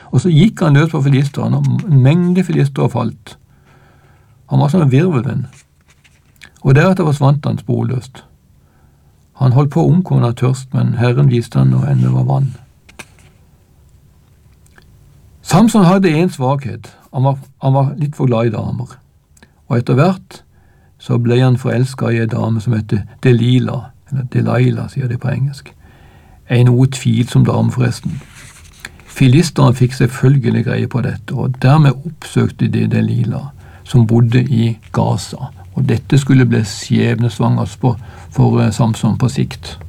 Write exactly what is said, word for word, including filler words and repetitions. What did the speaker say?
Og så gikk han løs på filisterne, og en mengde filistere falt. Han var som en virvelvind. Og deretter forsvant han sporløst. Han holdt på å omkomme av tørst, men Herren viste han når ende var vann. Samson hadde en svakhet. Han var, han var litt for glad i damer. Og etter hvert så ble han forelsket i en dame som heter Delila, eller Delilah, sier de på engelsk. En noe tvilsom dame forresten. Filisterne fikk selvfølgelig greie på dette, og dermed oppsøkte de Delilah, som bodde i Gaza. Og dette skulle bli skjebnesvangert for, for Samson på sikt.